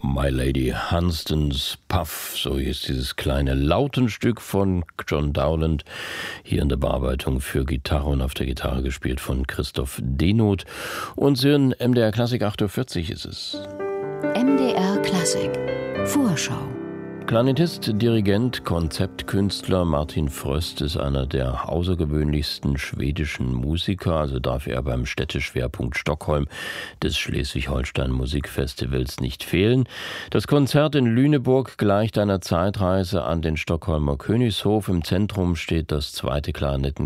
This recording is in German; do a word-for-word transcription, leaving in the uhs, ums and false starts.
My Lady Hunstan's Puff, so ist dieses kleine Lautenstück von John Dowland, hier in der Bearbeitung für Gitarre und auf der Gitarre gespielt von Christoph Denoth. Und Sie hören M D R Klassik, acht Uhr vierzig ist es. M D R Klassik Vorschau. Klarinettist, Dirigent, Konzeptkünstler Martin Fröst ist einer der außergewöhnlichsten schwedischen Musiker, also darf er beim Städteschwerpunkt Stockholm des Schleswig-Holstein Musikfestivals nicht fehlen. Das Konzert in Lüneburg gleicht einer Zeitreise an den Stockholmer Königshof. Im Zentrum steht das zweite Klarinetten